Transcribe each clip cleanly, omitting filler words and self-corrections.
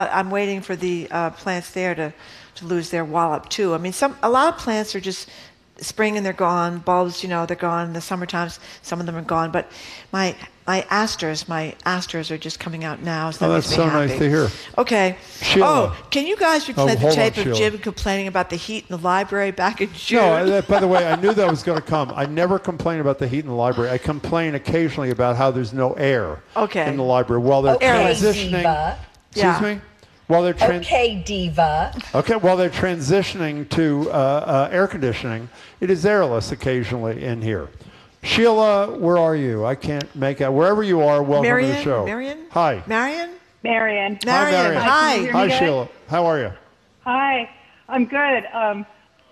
I'm waiting for the plants there to lose their wallop too. I mean, a lot of plants are just spring and they're gone. Bulbs, they're gone in the summertime. Some of them are gone. But my asters are just coming out now. So that's so nice to hear. Okay. Sheila. Can you guys replay the tape of Jim complaining about the heat in the library back in June? No, by the way, I knew that was going to come. I never complain about the heat in the library. I complain occasionally about how there's no air in the library while they're transitioning. Diva. Excuse me? While they're Diva. Okay, while they're transitioning to air conditioning, it is airless occasionally in here. Sheila, where are you? I can't make out. Wherever you are, welcome to the show. Marion? Hi. Marion? Marion. Hi, Marion. Hi. Hi, Sheila. How are you? Hi. I'm good. I'm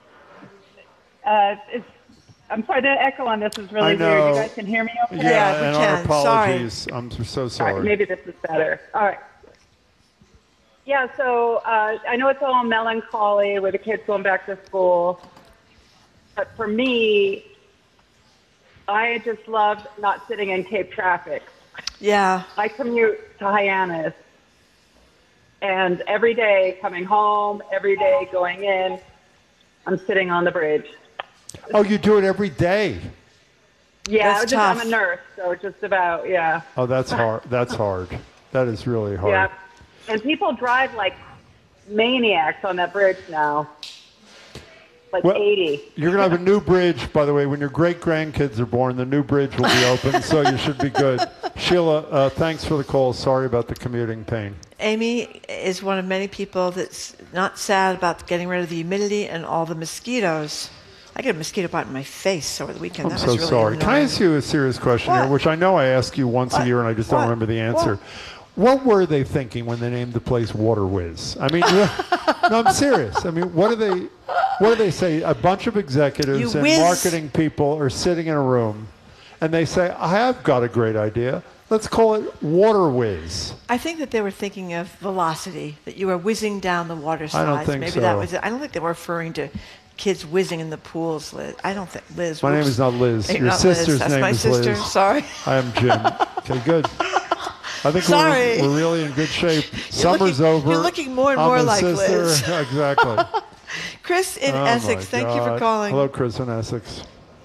sorry, the echo on this is really weird. You guys can hear me okay? Yeah, we and can. our apologies. Sorry. I'm so sorry. All right, maybe this is better. All right. Yeah, so I know it's all melancholy with the kids going back to school. But for me, I just love not sitting in Cape traffic. Yeah. I commute to Hyannis. And every day coming home, every day going in, I'm sitting on the bridge. Oh, you do it every day? Yeah, That's tough. I'm a nurse, so just about, yeah. Oh, that's hard. That's hard. That is really hard. Yeah. And people drive like maniacs on that bridge now. Like 80. You're going to have a new bridge, by the way. When your great-grandkids are born, the new bridge will be open, so you should be good. Sheila, thanks for the call. Sorry about the commuting pain. Amy is one of many people that's not sad about getting rid of the humidity and all the mosquitoes. I get a mosquito bite in my face over the weekend. I'm so sorry. Can I ask you a serious question here, which I know I ask you once a year and I just don't remember the answer. What were they thinking when they named the place Water Whiz? I mean, no, I'm serious. I mean, what do they say? A bunch of executives and marketing people are sitting in a room, and they say, I have got a great idea. Let's call it Water Whiz. I think that they were thinking of velocity, that you were whizzing down the water slides. I don't think Maybe so. that was it. I don't think they were referring to kids whizzing in the pools, Liz. I don't think Liz. My name is not Liz. Your sister's name is Liz. That's my sister. Sorry. I am Jim. Okay, good. I think we're really in good shape. Summer's over. You're looking more and more like sister. Liz. Exactly. Chris in Essex, thank you for calling. Hello, Chris in Essex.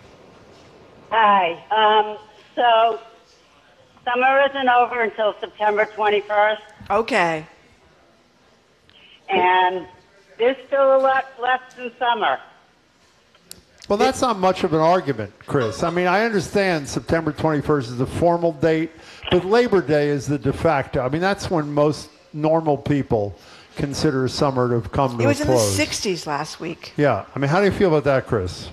Hi. So summer isn't over until September 21st. Okay. And there's still a lot left in summer. Well, that's not much of an argument, Chris. I mean, I understand September 21st is the formal date, but Labor Day is the de facto. I mean, that's when most normal people consider summer to have come to a close. It was in the 60s last week. Yeah. I mean, how do you feel about that, Chris?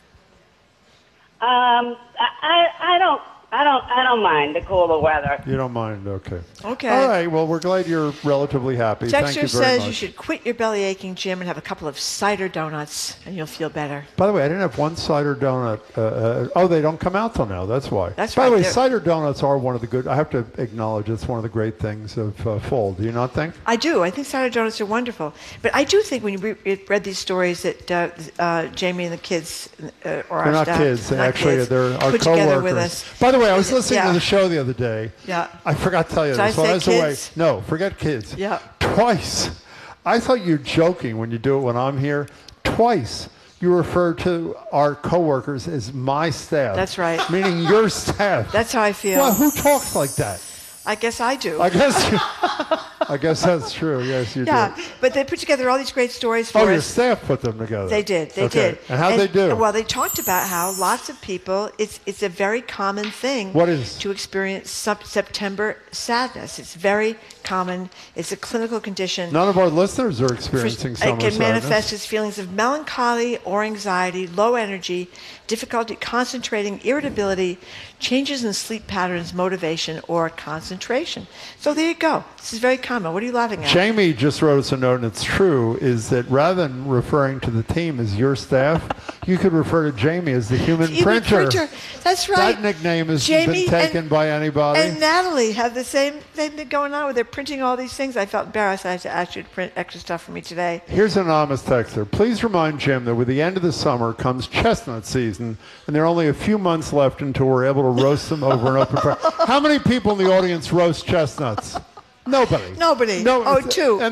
I don't mind the cooler weather. You don't mind, okay. Okay. All right, well, we're glad you're relatively happy. Thank you very says much. you should quit your belly aching, Jim, and have a couple of cider donuts, and you'll feel better. By the way, I didn't have one cider donut. Oh, they don't come out till now. That's why. That's By right. the way, cider donuts are one of the good. I have to acknowledge it's one of the great things of fall. Do you not think? I do. I think cider donuts are wonderful. But I do think when you read these stories that Jamie and the kids, or our they're not staff, kids. not Actually, kids, they're our put together with coworkers. us. By the way, I was listening to the show the other day. Yeah. I forgot to tell you Did this. I While say I was kids? away. No, forget kids. Yeah. Twice. I thought you were joking when you do it when I'm here. Twice. You refer to our coworkers as my staff. That's right. Meaning your staff. That's how I feel. Well, who talks like that? I guess I do. I guess that's true. Yes, you do. Yeah, but they put together all these great stories for us. Oh, your staff put them together. They did. They Okay. did. And how'd they do? Well, they talked about how lots of people, it's a very common thing What is? to experience September sadness. It's very common. It's a clinical condition. None of our listeners are experiencing summer It can sadness. manifest as feelings of melancholy or anxiety, low energy, difficulty concentrating, irritability, changes in sleep patterns, motivation, or concentration. So there you go. This is very common. What are you laughing at? Jamie just wrote us a note, and it's true, is that rather than referring to the team as your staff, you could refer to Jamie as the human printer. That's right. That nickname has Jamie been taken by anybody. And Natalie have the same thing going on with they're printing all these things. I felt embarrassed. I had to ask you to print extra stuff for me today. Here's an anonymous texter. Please remind Jim that with the end of the summer comes chestnut season, and there are only a few months left until we're able to roast them over an open fire. How many people in the audience roast chestnuts? Nobody. Nobody. No, Oh, two. And